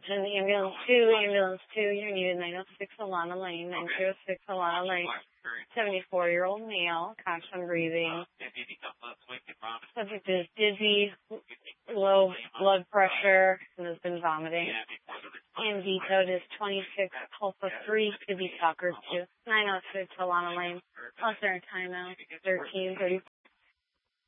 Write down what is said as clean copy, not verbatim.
attention, ambulance 2, you're needed 906 Alana Lane, 906 Alana Lane. 74-year-old male, constant breathing. Subject is dizzy, low blood pressure, and has been vomiting. And vetoed is 26 Tulsa 3 to be Tucker 2, 906 Alana Lane. Plus their timeout 13:34.